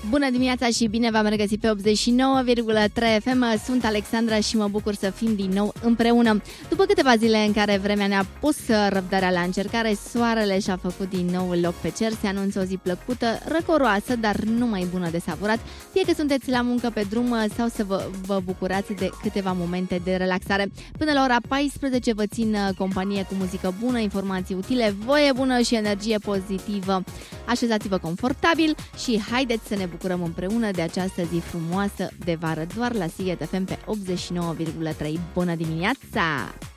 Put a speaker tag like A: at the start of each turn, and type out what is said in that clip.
A: Bună dimineața și bine v-am regăsit pe 89,3 FM. Sunt Alexandra și mă bucur să fim din nou împreună. După câteva zile în care vremea ne-a pus răbdarea la încercare, soarele și-a făcut din nou loc pe cer. Se anunță o zi plăcută, răcoroasă, dar nu mai bună de savurat. Fie că sunteți la muncă pe drum sau să vă bucurați de câteva momente de relaxare. Până la ora 14 vă țin companie cu muzică bună, informații utile, voie bună și energie pozitivă. Așezați-vă confortabil și haideți să ne bucurăm împreună de această zi frumoasă de vară doar la Sighet FM pe 89,3. Bună dimineața!